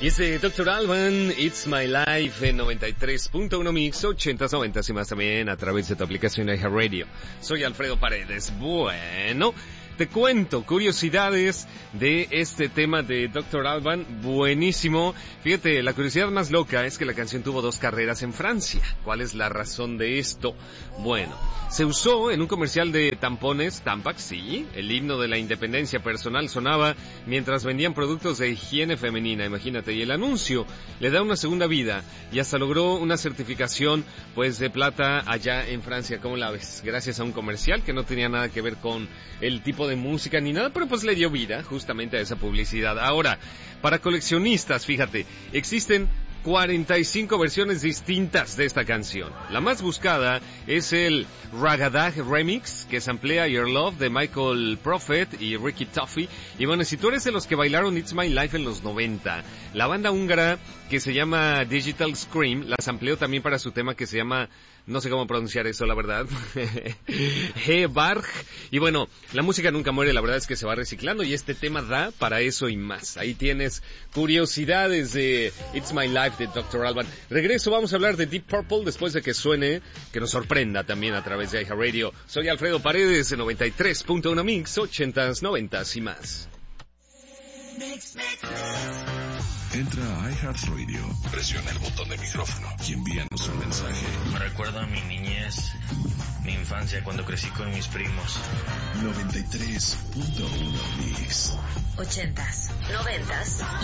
Y ese Dr. Alban, It's My Life en 93.1 Mix, 80s, 90s y más también a través de tu aplicación iHeartRadio. Soy Alfredo Paredes. Bueno, te cuento curiosidades de este tema de Dr. Alban, buenísimo. Fíjate, la curiosidad más loca es que la canción tuvo 2 carreras en Francia. ¿Cuál es la razón de esto? Bueno, se usó en un comercial de tampones, Tampax, sí, el himno de la independencia personal sonaba mientras vendían productos de higiene femenina, imagínate, y el anuncio le da una segunda vida y hasta logró una certificación pues de plata allá en Francia. ¿Cómo la ves? Gracias a un comercial que no tenía nada que ver con el tipo de música ni nada, pero pues le dio vida justamente a esa publicidad. Ahora, para coleccionistas, fíjate, existen 45 versiones distintas de esta canción. La más buscada es el Ragadag Remix, que samplea Your Love de Michael Prophet y Ricky Tuffy. Y bueno, si tú eres de los que bailaron It's My Life en los 90, la banda húngara que se llama Digital Scream la sampleó también para su tema que se llama, no sé cómo pronunciar eso, la verdad, He-Barg. Y bueno, la música nunca muere, la verdad es que se va reciclando y este tema da para eso y más. Ahí tienes curiosidades de It's My Life de Dr. Alban. Regreso, vamos a hablar de Deep Purple después de que suene, que nos sorprenda también a través de iHeartRadio. Soy Alfredo Paredes en 93.1 Mix, 80s, 90s y más. Entra a iHeartRadio, presiona el botón de micrófono y envíanos un mensaje. Me recuerda a mi niñez, mi infancia cuando crecí con mis primos. 93.1 Mix. 80s, 90s